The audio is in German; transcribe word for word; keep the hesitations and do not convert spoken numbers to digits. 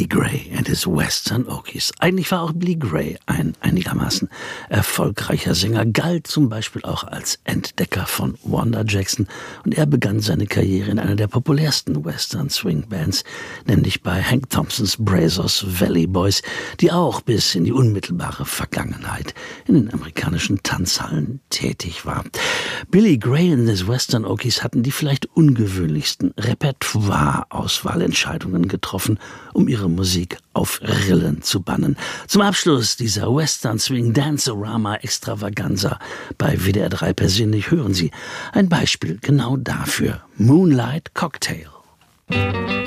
Gray and his Western Okies. Eigentlich war auch Billy Gray ein einigermaßen erfolgreicher Sänger, galt zum Beispiel auch als Entdecker von Wanda Jackson, und er begann seine Karriere in einer der populärsten Western Swing Bands, nämlich bei Hank Thompsons Brazos Valley Boys, die auch bis in die unmittelbare Vergangenheit in den amerikanischen Tanzhallen tätig war. Billy Gray and his Western Okies hatten die vielleicht ungewöhnlichsten Repertoire-Auswahlentscheidungen getroffen, um ihre Musik auf Rillen zu bannen. Zum Abschluss dieser Western Swing Dance-O-Rama Extravaganza bei W D R drei persönlich hören Sie ein Beispiel genau dafür: Moonlight Cocktail.